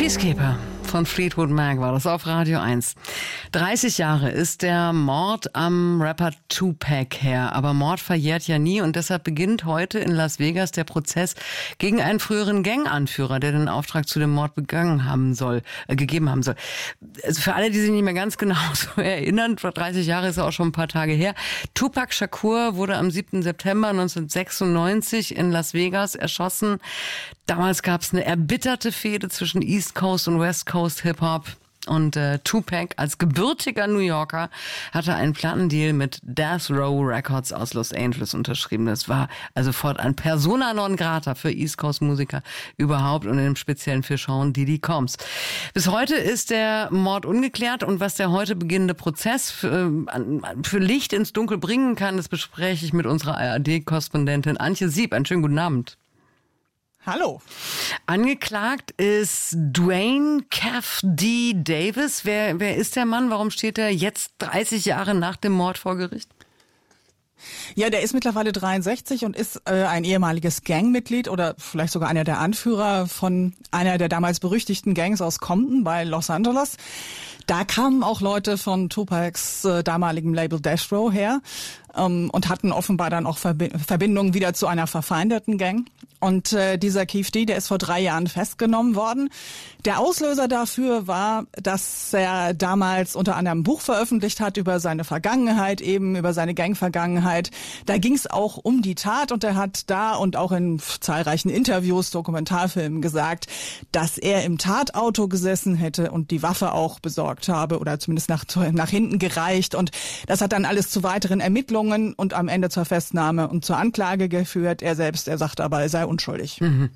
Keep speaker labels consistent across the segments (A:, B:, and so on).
A: Peacekeeper von Fleetwood Mac war das auf Radio 1. 30 Jahre ist der Mord am Rapper Tupac her. Aber Mord verjährt ja nie und deshalb beginnt heute in Las Vegas der Prozess gegen einen früheren Ganganführer, der den Auftrag zu dem Mord gegeben haben soll. Also für alle, die sich nicht mehr ganz genau so erinnern, vor 30 Jahre ist ja auch schon ein paar Tage her. Tupac Shakur wurde am 7. September 1996 in Las Vegas erschossen. Damals gab es eine erbitterte Fehde zwischen East Coast und West Coast Hip-Hop. Und Tupac als gebürtiger New Yorker hatte einen Plattendeal mit Death Row Records aus Los Angeles unterschrieben. Das war also fortan Persona non grata für East Coast Musiker überhaupt und im Speziellen für Sean Diddy Combs. Bis heute ist der Mord ungeklärt und was der heute beginnende Prozess für Licht ins Dunkel bringen kann, das bespreche ich mit unserer ARD-Korrespondentin Antje Sieb. Einen schönen guten Abend.
B: Hallo.
A: Angeklagt ist Dwayne Kef D. Davis. Wer ist der Mann? Warum steht er jetzt 30 Jahre nach dem Mord vor Gericht?
B: Ja, der ist mittlerweile 63 und ist ein ehemaliges Gangmitglied oder vielleicht sogar einer der Anführer von einer der damals berüchtigten Gangs aus Compton bei Los Angeles. Da kamen auch Leute von Tupacs damaligem Label Death Row her und hatten offenbar dann auch Verbindungen wieder zu einer verfeindeten Gang. Und dieser Kef D, der ist vor 3 Jahren festgenommen worden. Der Auslöser dafür war, dass er damals unter anderem ein Buch veröffentlicht hat über seine Vergangenheit, eben über seine Gang-Vergangenheit. Da ging es auch um die Tat und er hat da und auch in zahlreichen Interviews, Dokumentarfilmen gesagt, dass er im Tatauto gesessen hätte und die Waffe auch besorgt habe oder zumindest nach hinten gereicht. Und das hat dann alles zu weiteren Ermittlungen und am Ende zur Festnahme und zur Anklage geführt. Er sagt aber, er sei unschuldig.
A: Mhm.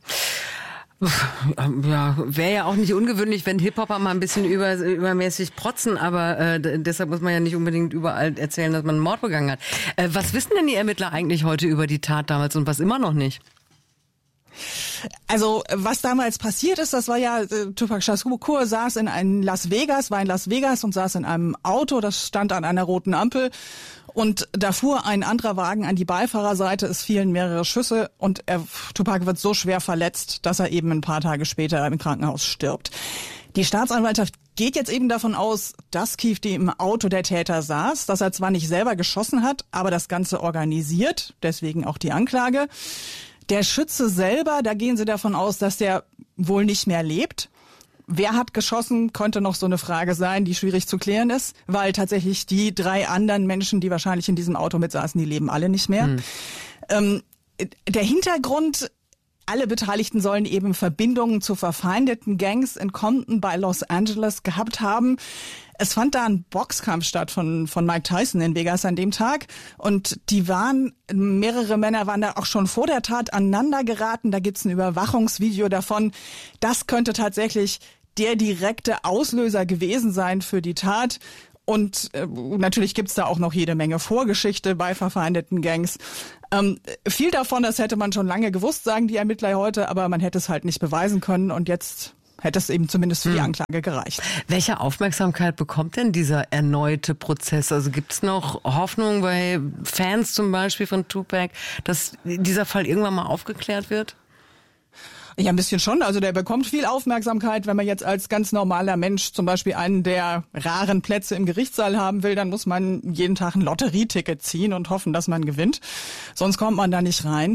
A: Ja, wäre ja auch nicht ungewöhnlich, wenn Hip-Hopper mal ein bisschen übermäßig protzen, aber deshalb muss man ja nicht unbedingt überall erzählen, dass man einen Mord begangen hat. Was wissen denn die Ermittler eigentlich heute über die Tat damals und was immer noch nicht?
B: Also was damals passiert ist, das war ja, Tupac Shakur war in Las Vegas und saß in einem Auto, das stand an einer roten Ampel und da fuhr ein anderer Wagen an die Beifahrerseite, es fielen mehrere Schüsse und Tupac wird so schwer verletzt, dass er eben ein paar Tage später im Krankenhaus stirbt. Die Staatsanwaltschaft geht jetzt eben davon aus, dass Kef D im Auto der Täter saß, dass er zwar nicht selber geschossen hat, aber das Ganze organisiert, deswegen auch die Anklage. Der Schütze selber, da gehen sie davon aus, dass der wohl nicht mehr lebt. Wer hat geschossen, könnte noch so eine Frage sein, die schwierig zu klären ist, weil tatsächlich die 3 anderen Menschen, die wahrscheinlich in diesem Auto mitsaßen, die leben alle nicht mehr. Der Hintergrund, alle Beteiligten sollen eben Verbindungen zu verfeindeten Gangs in Compton bei Los Angeles gehabt haben. Es fand da ein Boxkampf statt von Mike Tyson in Vegas an dem Tag und mehrere Männer waren da auch schon vor der Tat aneinander geraten. Da gibt's ein Überwachungsvideo davon. Das könnte tatsächlich der direkte Auslöser gewesen sein für die Tat. Und natürlich gibt's da auch noch jede Menge Vorgeschichte bei verfeindeten Gangs. Viel davon, das hätte man schon lange gewusst, sagen die Ermittler heute, aber man hätte es halt nicht beweisen können und jetzt hätte es eben zumindest für die Anklage gereicht. Welche
A: Aufmerksamkeit bekommt denn dieser erneute Prozess? Also gibt es noch Hoffnung bei Fans zum Beispiel von Tupac, dass dieser Fall irgendwann mal aufgeklärt wird?
B: Ja, ein bisschen schon. Also der bekommt viel Aufmerksamkeit. Wenn man jetzt als ganz normaler Mensch zum Beispiel einen der raren Plätze im Gerichtssaal haben will, dann muss man jeden Tag ein Lotterieticket ziehen und hoffen, dass man gewinnt. Sonst kommt man da nicht rein.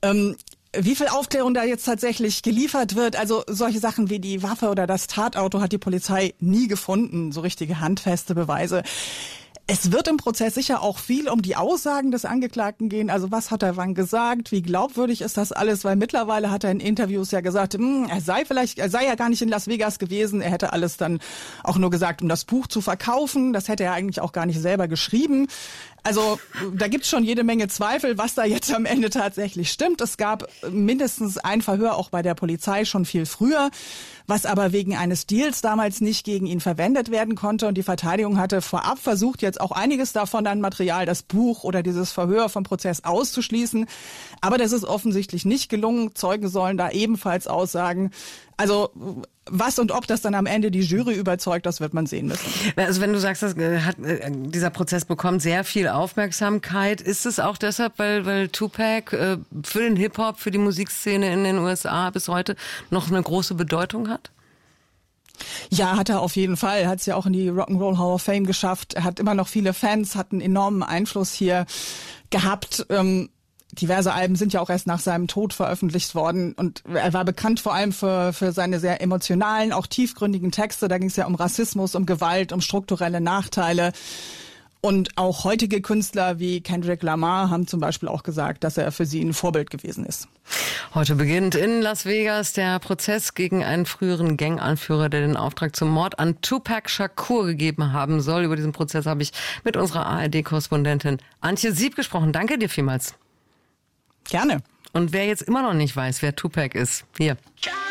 B: Wie viel Aufklärung da jetzt tatsächlich geliefert wird, also solche Sachen wie die Waffe oder das Tatauto hat die Polizei nie gefunden, so richtige handfeste Beweise. Es wird im Prozess sicher auch viel um die Aussagen des Angeklagten gehen. Also was hat er wann gesagt? Wie glaubwürdig ist das alles? Weil mittlerweile hat er in Interviews ja gesagt, er sei ja gar nicht in Las Vegas gewesen. Er hätte alles dann auch nur gesagt, um das Buch zu verkaufen. Das hätte er eigentlich auch gar nicht selber geschrieben. Also da gibt's schon jede Menge Zweifel, was da jetzt am Ende tatsächlich stimmt. Es gab mindestens ein Verhör auch bei der Polizei schon viel früher, was aber wegen eines Deals damals nicht gegen ihn verwendet werden konnte. Und die Verteidigung hatte vorab versucht, jetzt auch einiges davon an Material, das Buch oder dieses Verhör vom Prozess auszuschließen. Aber das ist offensichtlich nicht gelungen. Zeugen sollen da ebenfalls aussagen. Also was und ob das dann am Ende die Jury überzeugt, das wird man sehen müssen.
A: Also wenn du sagst, dieser Prozess bekommt sehr viel Aufmerksamkeit, ist es auch deshalb, weil Tupac für den Hip-Hop, für die Musikszene in den USA bis heute noch eine große Bedeutung hat?
B: Ja, hat er auf jeden Fall. Er hat es ja auch in die Rock'n'Roll Hall of Fame geschafft. Er hat immer noch viele Fans, hat einen enormen Einfluss hier gehabt. Diverse Alben sind ja auch erst nach seinem Tod veröffentlicht worden und er war bekannt vor allem für seine sehr emotionalen, auch tiefgründigen Texte. Da ging es ja um Rassismus, um Gewalt, um strukturelle Nachteile. Und auch heutige Künstler wie Kendrick Lamar haben zum Beispiel auch gesagt, dass er für sie ein Vorbild gewesen ist.
A: Heute beginnt in Las Vegas der Prozess gegen einen früheren Ganganführer, der den Auftrag zum Mord an Tupac Shakur gegeben haben soll. Über diesen Prozess habe ich mit unserer ARD-Korrespondentin Antje Sieb gesprochen. Danke dir vielmals.
B: Gerne.
A: Und wer jetzt immer noch nicht weiß, wer Tupac ist, hier.